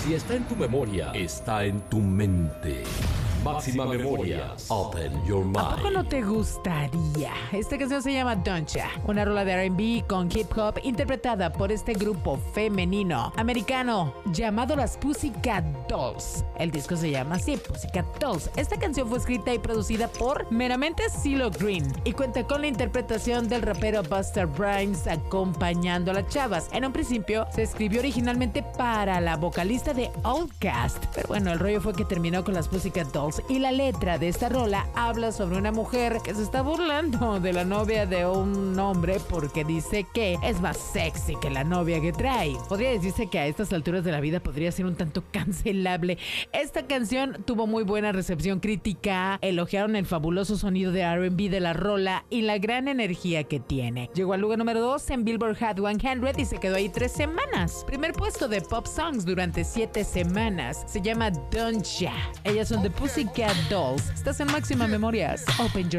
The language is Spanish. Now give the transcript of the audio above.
Si está en tu memoria, está en tu mente. Máxima Memorias. Open your mind. ¿A poco no te gustaría? Esta canción se llama Don'tcha, una rola de R&B con hip hop interpretada por este grupo femenino americano llamado las Pussycat Dolls. El disco se llama así, Pussycat Dolls. Esta canción fue escrita y producida por meramente CeeLo Green y cuenta con la interpretación del rapero Busta Rhymes acompañando a las chavas. En un principio se escribió originalmente para la vocalista de Outkast, pero bueno, el rollo fue que terminó con las Pussycat Dolls. Y la letra de esta rola habla sobre una mujer que se está burlando de la novia de un hombre porque dice que es más sexy que la novia que trae. Podría decirse que a estas alturas de la vida podría ser un tanto cancelable. Esta canción tuvo muy buena recepción crítica, elogiaron el fabuloso sonido de R&B de la rola y la gran energía que tiene. Llegó al lugar número 2 en Billboard Hot 100 y se quedó ahí 3 semanas. Primer puesto de Pop Songs durante 7 semanas. Se llama Don'tcha. Ellas son de Pussycat Dolls. Estás en Máxima Memorias. Open your